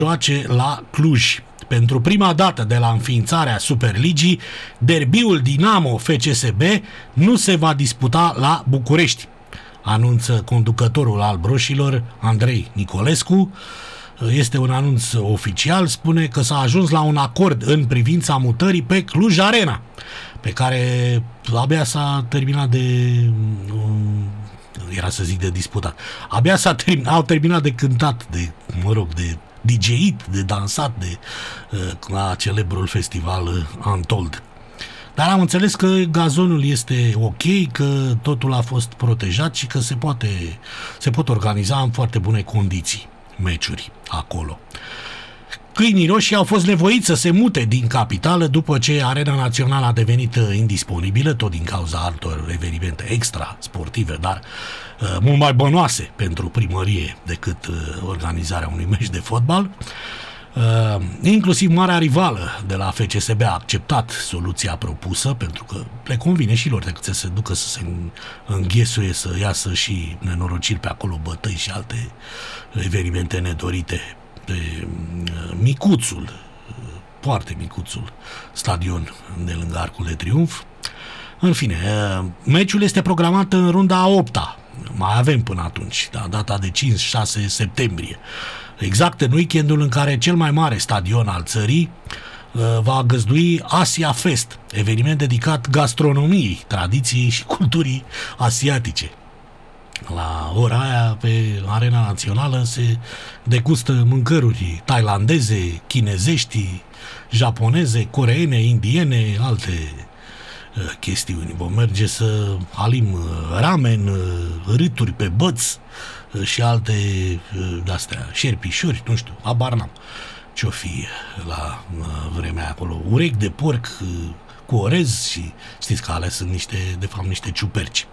joace la Cluj. Pentru prima dată de la înființarea Superligii, derbiul Dinamo-FCSB nu se va disputa la București, anunță conducătorul albroșilor, Andrei Nicolescu. Este un anunț oficial, spune că s-a ajuns la un acord în privința mutării pe Cluj Arena, pe care abia s-a terminat de disputat. Abia au terminat de cântat, de DJ-it, de dansat la celebrul festival Untold. Dar am înțeles că gazonul este ok, că totul a fost protejat și că se pot organiza în foarte bune condiții meciuri acolo. Câinii roșii au fost nevoiți să se mute din capitală după ce Arena Națională a devenit indisponibilă, tot din cauza altor evenimente extra sportive, dar mult mai bănoase pentru primărie decât organizarea unui meci de fotbal. Inclusiv marea rivală de la FCSB a acceptat soluția propusă, pentru că le convine și lor decât să se ducă să se înghesuie, să iasă și nenorociri pe acolo, bătăi și alte evenimente nedorite pe micuțul, foarte micuțul stadion de lângă Arcul de Triunf. În fine, meciul este programat în runda a 8-a. Mai avem până atunci, data de 5-6 septembrie. Exact în weekendul în care cel mai mare stadion al țării va găzdui Asia Fest, eveniment dedicat gastronomiei, tradiției și culturii asiatice. La ora aia, pe Arena Națională, se degustă mâncăruri tailandeze, chinezești, japoneze, coreene, indiene, alte chestiuni. Vom merge să halim ramen, râturi pe băț și alte de-astea, șerpișori, nu știu, habar n-am ce-o fi la vremea acolo. Urechi de porc cu orez și știți că alea sunt de fapt niște ciuperci.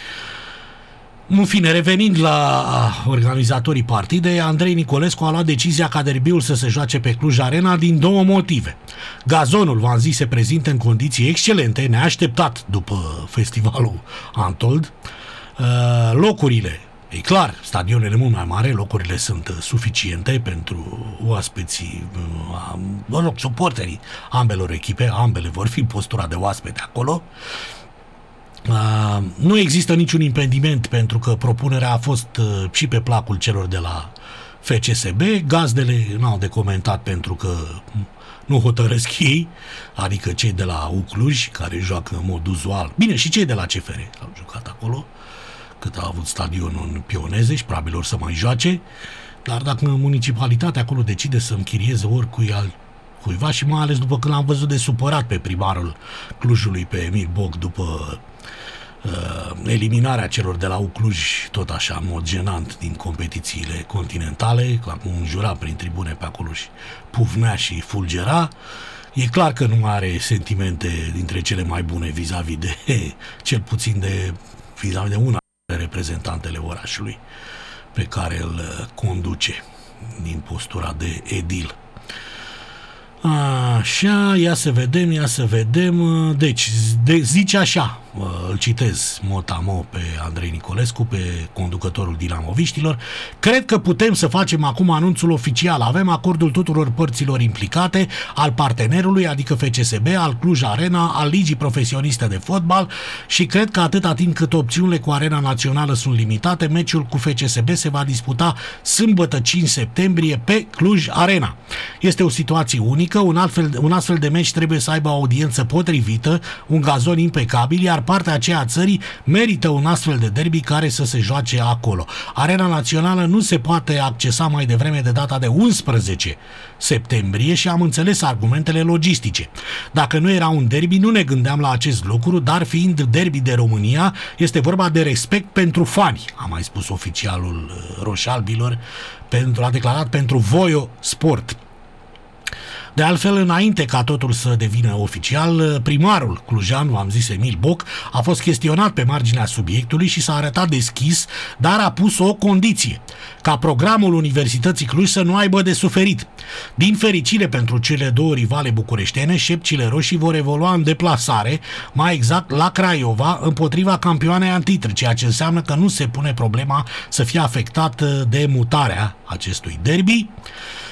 În fine, revenind la organizatorii partidei, Andrei Nicolescu a luat decizia ca derbiul să se joace pe Cluj Arena din două motive. Gazonul, v-am zis, se prezintă în condiții excelente, neașteptat după festivalul Untold. Locurile, e clar, stadionele mult mai mari, locurile sunt suficiente pentru oaspeții, suporterii ambelor echipe, ambele vor fi postura de oaspete acolo. Nu există niciun impediment pentru că propunerea a fost și pe placul celor de la FCSB. Gazdele n-au de comentat pentru că nu hotărăsc ei, adică cei de la Ucluj, care joacă în mod uzual. Bine, și cei de la CFR au jucat acolo, cât a avut stadionul în Pioneze și probabil or să mai joace, dar dacă municipalitatea acolo decide să închirieze cuiva, și mai ales după când l-am văzut de supărat pe primarul Clujului, pe Emil Boc, după eliminarea celor de la Ucluj, tot așa, în mod genant, din competițiile continentale, acum înjura prin tribune pe acolo și pufnea și fulgera, e clar că nu are sentimente dintre cele mai bune vis-a-vis de, cel puțin vis-a-vis de una dintre reprezentantele orașului pe care îl conduce din postura de edil. Așa, ia să vedem. Deci, zice așa, îl citez mot-a-mot pe Andrei Nicolescu, pe conducătorul dinamoviștilor: cred că putem să facem acum anunțul oficial. Avem acordul tuturor părților implicate, al partenerului, adică FCSB, al Cluj Arena, al Ligii Profesioniste de Fotbal, și cred că atâta timp cât opțiunile cu Arena Națională sunt limitate, meciul cu FCSB se va disputa sâmbătă 5 septembrie pe Cluj Arena. Este o situație unică, un astfel de meci trebuie să aibă o audiență potrivită, un gazon impecabil, iar partea aceea a țării merită un astfel de derby care să se joace acolo. Arena Națională nu se poate accesa mai devreme de data de 11 septembrie și am înțeles argumentele logistice. Dacă nu era un derby, nu ne gândeam la acest lucru, dar fiind derby de România, este vorba de respect pentru fani, a mai spus oficialul roșalbilor, a declarat pentru Voio Sport. De altfel, înainte ca totul să devină oficial, primarul clujan, v-am zis, Emil Boc, a fost chestionat pe marginea subiectului și s-a arătat deschis, dar a pus o condiție: ca programul Universității Cluj să nu aibă de suferit. Din fericire pentru cele două rivale bucureștene, șepcile roșii vor evolua în deplasare, mai exact la Craiova, împotriva campioanei în titlu, ceea ce înseamnă că nu se pune problema să fie afectat de mutarea acestui derby.